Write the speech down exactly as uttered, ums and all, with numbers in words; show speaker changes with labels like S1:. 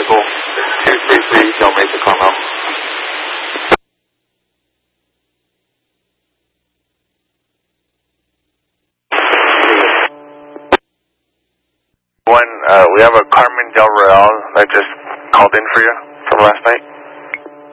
S1: Medical two three three, Del Mesa, Carmel.
S2: One, uh, we have a Carmen Del Real that just called in for you from last night.